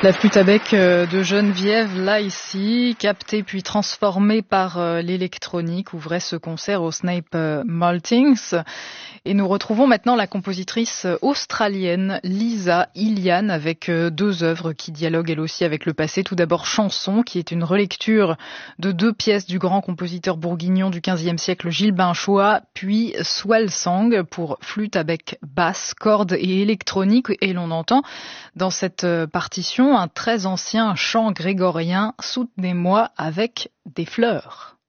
La flûte à bec de Geneviève, là ici, captée puis transformée par l'électronique, ouvrait ce concert au Snape Maltings. Et nous retrouvons maintenant la compositrice australienne Lisa Ilian avec deux œuvres qui dialoguent elle aussi avec le passé. Tout d'abord Chanson, qui est une relecture de deux pièces du grand compositeur bourguignon du XVe siècle Gilles Binchois, puis Swell Song pour flûte à bec basse, cordes et électronique. Et l'on entend dans cette partition un très ancien chant grégorien, Soutenez-moi avec des fleurs.